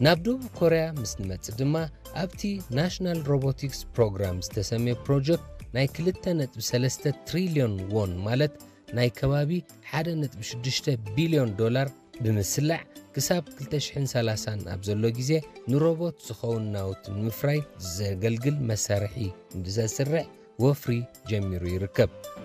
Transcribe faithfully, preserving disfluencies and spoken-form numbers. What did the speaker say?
ናብ ደቡብ ኮርያ ምስ ንመጽእ ድማ ኣብቲ ናሽናል ሮቦቲክስ ፕሮግራም ዝተሰመየ ፕሮጀክት ናይ ክልተ ነጥቢ ሰለስተ ትሪልዮን ዎን ማለት ናይ ከባቢ ሓደ ነጥቢ ሽዱሽተ ቢልዮን ዶላር ብምስላዕ ክሳብ ክልተ ሽሕን ሰላሳን ኣብ ዘሎ ግዜ ንሮቦት ዝኸውን ናውቲ ንምፍራይ ዘገልግል መሳርሒ ብዘስርዕ ወፍሪ ጀሚሩ ይርከብ።